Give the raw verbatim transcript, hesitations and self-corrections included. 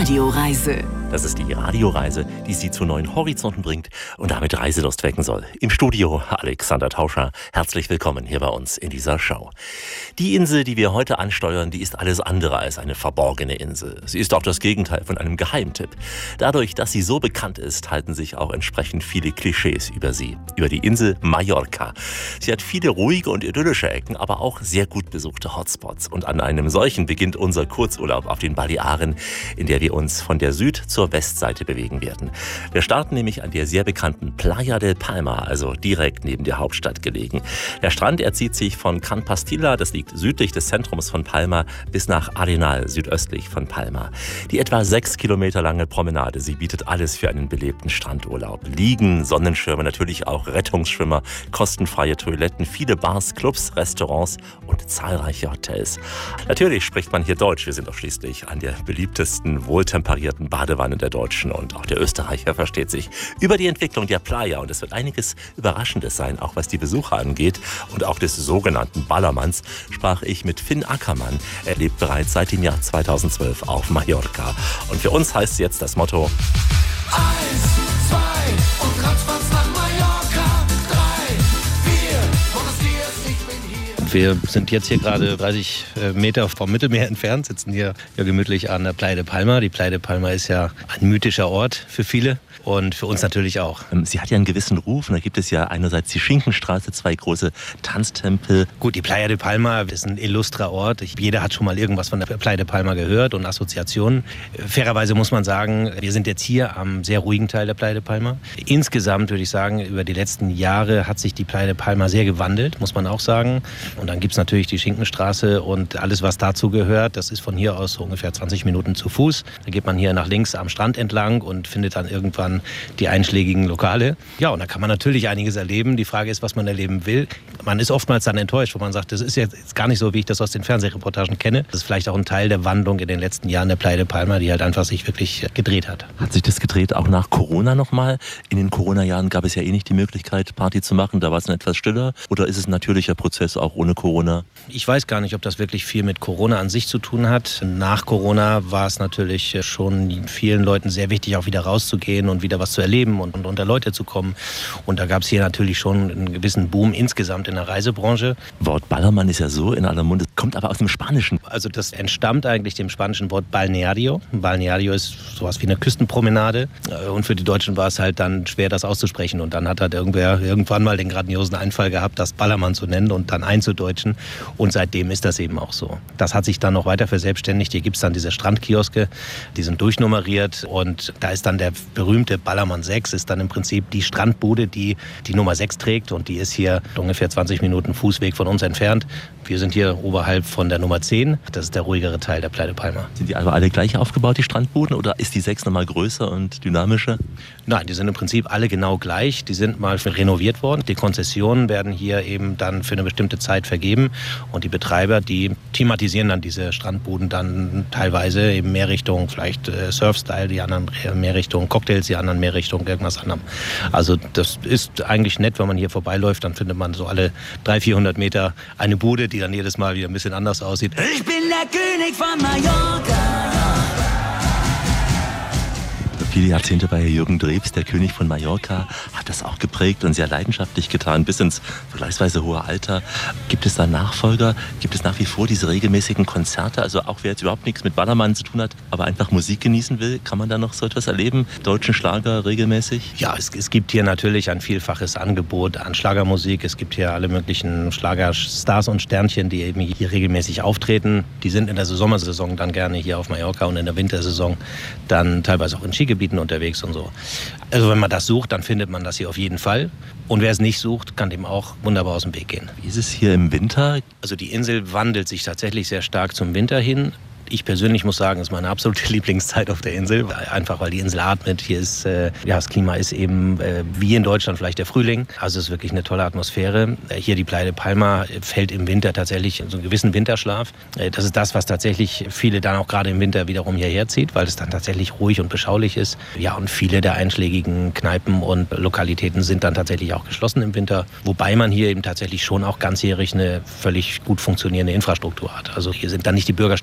Radioreise. Das ist die Radioreise, die Sie zu neuen Horizonten bringt und damit Reiselust wecken soll. Im Studio Alexander Tauscher. Herzlich willkommen hier bei uns in dieser Show. Die Insel, die wir heute ansteuern, die ist alles andere als eine verborgene Insel. Sie ist auch das Gegenteil von einem Geheimtipp. Dadurch, dass sie so bekannt ist, halten sich auch entsprechend viele Klischees über sie. Über die Insel Mallorca. Sie hat viele ruhige und idyllische Ecken, aber auch sehr gut besuchte Hotspots. Und an einem solchen beginnt unser Kurzurlaub auf den Balearen, in der wir uns von der Süd- zur Westseite bewegen werden. Wir starten nämlich an der sehr bekannten Playa del Palma, also direkt neben der Hauptstadt gelegen. Der Strand erzieht sich von Can Pastilla, das liegt südlich des Zentrums von Palma, bis nach Arenal, südöstlich von Palma. Die etwa sechs Kilometer lange Promenade, sie bietet alles für einen belebten Strandurlaub. Liegen, Sonnenschirme, natürlich auch Rettungsschwimmer, kostenfreie Toiletten, viele Bars, Clubs, Restaurants und zahlreiche Hotels. Natürlich spricht man hier Deutsch, wir sind doch schließlich an der beliebtesten, wohltemperierten Badewanne der Deutschen und auch der Österreicher versteht sich über die Entwicklung der Playa und es wird einiges Überraschendes sein, auch was die Besucher angeht und auch des sogenannten Ballermanns sprach ich mit Finn Ackermann. Er lebt bereits seit dem Jahr zweitausendzwölf auf Mallorca und für uns heißt jetzt das Motto Eins, zwei und ratzfatz nach Mallorca, drei, vier, Buenos Dias, ich bin hier. Wir sind jetzt hier gerade dreißig Meter vom Mittelmeer entfernt, sitzen hier ja gemütlich an der Playa de Palma. Die Playa de Palma ist ja ein mythischer Ort für viele und für uns natürlich auch. Sie hat ja einen gewissen Ruf und da gibt es ja einerseits die Schinkenstraße, zwei große Tanztempel. Gut, die Playa de Palma ist ein illustrer Ort. Ich, jeder hat schon mal irgendwas von der Playa de Palma gehört und Assoziationen. Fairerweise muss man sagen, wir sind jetzt hier am sehr ruhigen Teil der Playa de Palma. Insgesamt würde ich sagen, über die letzten Jahre hat sich die Playa de Palma sehr gewandelt, muss man auch sagen. Und dann gibt es natürlich die Schinkenstraße und alles, was dazu gehört. Das ist von hier aus so ungefähr zwanzig Minuten zu Fuß. Da geht man hier nach links am Strand entlang und findet dann irgendwann die einschlägigen Lokale. Ja, und da kann man natürlich einiges erleben. Die Frage ist, was man erleben will. Man ist oftmals dann enttäuscht, wo man sagt, das ist jetzt gar nicht so, wie ich das aus den Fernsehreportagen kenne. Das ist vielleicht auch ein Teil der Wandlung in den letzten Jahren der Playa de Palma, die halt einfach sich wirklich gedreht hat. Hat sich das gedreht auch nach Corona nochmal? In den Corona-Jahren gab es ja eh nicht die Möglichkeit, Party zu machen. Da war es dann etwas stiller. Oder ist es ein natürlicher Prozess auch ohne Corona? Ich weiß gar nicht, ob das wirklich viel mit Corona an sich zu tun hat. Nach Corona war es natürlich schon vielen Leuten sehr wichtig, auch wieder rauszugehen und wieder was zu erleben und, und unter Leute zu kommen. Und da gab es hier natürlich schon einen gewissen Boom insgesamt in der Reisebranche. Wort Ballermann ist ja so in aller Munde, kommt aber aus dem Spanischen. Also das entstammt eigentlich dem spanischen Wort Balneario. Balneario ist sowas wie eine Küstenpromenade. Und für die Deutschen war es halt dann schwer, das auszusprechen. Und dann hat halt irgendwer irgendwann mal den grandiosen Einfall gehabt, das Ballermann zu nennen und dann einzudeutschen. Und seitdem ist das eben auch so. Das hat sich dann noch weiter verselbstständigt. Hier gibt es dann diese Strandkioske, die sind durchnummeriert. Und da ist dann der berühmte Ballermann sechs, ist dann im Prinzip die Strandbude, die die Nummer sechs trägt. Und die ist hier ungefähr zwanzig Minuten Fußweg von uns entfernt. Wir sind hier oberhalb von der Nummer zehn. Das ist der ruhigere Teil der Playa de Palma. Sind die also alle gleich aufgebaut, die Strandbuden? Oder ist die sechs nochmal größer und dynamischer? Nein, die sind im Prinzip alle genau gleich. Die sind mal renoviert worden. Die Konzessionen werden hier eben dann für eine bestimmte Zeit vergeben. Und die Betreiber, die thematisieren dann diese Strandbuden dann teilweise eben mehr Richtung vielleicht äh, Surfstyle, die anderen mehr Richtung Cocktails, die anderen mehr Richtung irgendwas anderem. Also das ist eigentlich nett, wenn man hier vorbeiläuft, dann findet man so alle dreihundert, vierhundert Meter eine Bude, die dann jedes Mal wieder ein bisschen anders aussieht. Ich bin der König von Mallorca. Viele Jahrzehnte bei Jürgen Drews, der König von Mallorca, hat das auch geprägt und sehr leidenschaftlich getan, bis ins vergleichsweise hohe Alter. Gibt es da Nachfolger? Gibt es nach wie vor diese regelmäßigen Konzerte? Also auch wer jetzt überhaupt nichts mit Ballermann zu tun hat, aber einfach Musik genießen will, kann man da noch so etwas erleben? Deutschen Schlager regelmäßig? Ja, es, es gibt hier natürlich ein vielfaches Angebot an Schlagermusik. Es gibt hier alle möglichen Schlagerstars und Sternchen, die eben hier regelmäßig auftreten. Die sind in der Sommersaison dann gerne hier auf Mallorca und in der Wintersaison dann teilweise auch in Skigebieten unterwegs und so. Also wenn man das sucht, dann findet man das hier auf jeden Fall. Und wer es nicht sucht, kann dem auch wunderbar aus dem Weg gehen. Wie ist es hier im Winter? Also die Insel wandelt sich tatsächlich sehr stark zum Winter hin. Ich persönlich muss sagen, es ist meine absolute Lieblingszeit auf der Insel, einfach weil die Insel atmet. Hier ist, äh, ja, das Klima ist eben äh, wie in Deutschland vielleicht der Frühling. Also es ist wirklich eine tolle Atmosphäre. Äh, hier die Playa de Palma fällt im Winter tatsächlich in so einen gewissen Winterschlaf. Äh, das ist das, was tatsächlich viele dann auch gerade im Winter wiederum hierher zieht, weil es dann tatsächlich ruhig und beschaulich ist. Ja, und viele der einschlägigen Kneipen und Lokalitäten sind dann tatsächlich auch geschlossen im Winter. Wobei man hier eben tatsächlich schon auch ganzjährig eine völlig gut funktionierende Infrastruktur hat. Also hier sind dann nicht die Bürger